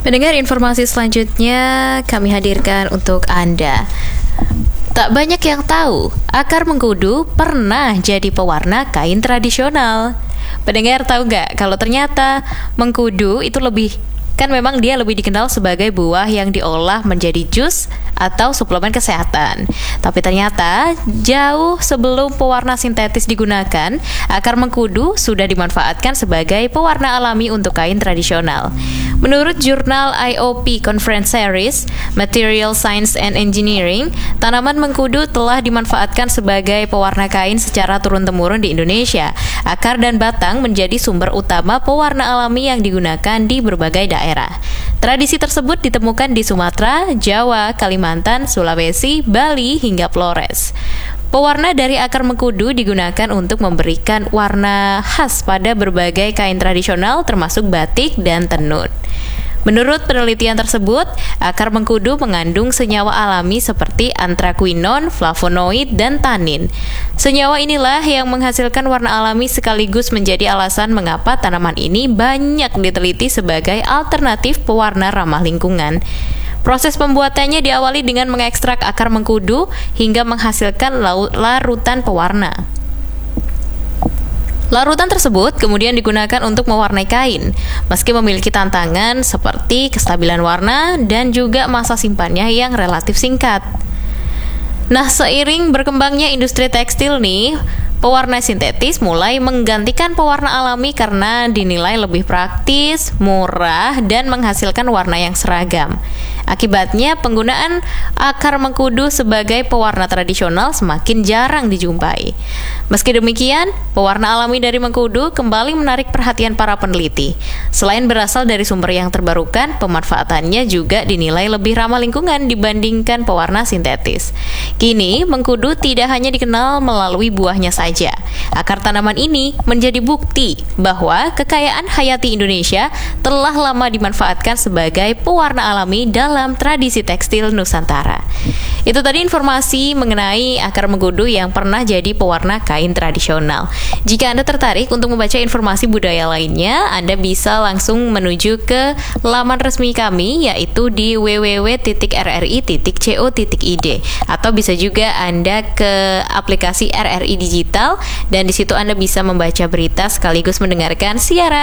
Mendengar informasi selanjutnya kami hadirkan untuk Anda. Tak banyak yang tahu, akar mengkudu pernah jadi pewarna kain tradisional. Pendengar tahu nggak kalau ternyata mengkudu itu memang dia lebih dikenal sebagai buah yang diolah menjadi jus atau suplemen kesehatan. Tapi ternyata jauh sebelum pewarna sintetis digunakan, akar mengkudu sudah dimanfaatkan sebagai pewarna alami untuk kain tradisional. Menurut jurnal IOP Conference Series, Material Science and Engineering, tanaman mengkudu telah dimanfaatkan sebagai pewarna kain secara turun-temurun di Indonesia. Akar dan batang menjadi sumber utama pewarna alami yang digunakan di berbagai daerah. Tradisi tersebut ditemukan di Sumatera, Jawa, Kalimantan, Sulawesi, Bali, hingga Flores. Pewarna dari akar mengkudu digunakan untuk memberikan warna khas pada berbagai kain tradisional termasuk batik dan tenun. Menurut penelitian tersebut, akar mengkudu mengandung senyawa alami seperti anthraquinone, flavonoid, dan tanin. Senyawa inilah yang menghasilkan warna alami sekaligus menjadi alasan mengapa tanaman ini banyak diteliti sebagai alternatif pewarna ramah lingkungan. Proses pembuatannya diawali dengan mengekstrak akar mengkudu hingga menghasilkan larutan pewarna. Larutan tersebut kemudian digunakan untuk mewarnai kain, meski memiliki tantangan seperti kestabilan warna dan juga masa simpannya yang relatif singkat. Nah, seiring berkembangnya industri tekstil nih, pewarna sintetis mulai menggantikan pewarna alami karena dinilai lebih praktis, murah, dan menghasilkan warna yang seragam. Akibatnya, penggunaan akar mengkudu sebagai pewarna tradisional semakin jarang dijumpai. Meski demikian, pewarna alami dari mengkudu kembali menarik perhatian para peneliti. Selain berasal dari sumber yang terbarukan, pemanfaatannya juga dinilai lebih ramah lingkungan dibandingkan pewarna sintetis. Kini, mengkudu tidak hanya dikenal melalui buahnya saja. Akar tanaman ini menjadi bukti bahwa kekayaan hayati Indonesia telah lama dimanfaatkan sebagai pewarna alami dalam tradisi tekstil Nusantara. Itu tadi informasi mengenai akar mengkudu yang pernah jadi pewarna kain tradisional. Jika Anda tertarik untuk membaca informasi budaya lainnya, Anda bisa langsung menuju ke laman resmi kami, yaitu di www.rri.co.id, atau bisa juga Anda ke aplikasi RRI Digital, dan di situ Anda bisa membaca berita sekaligus mendengarkan siaran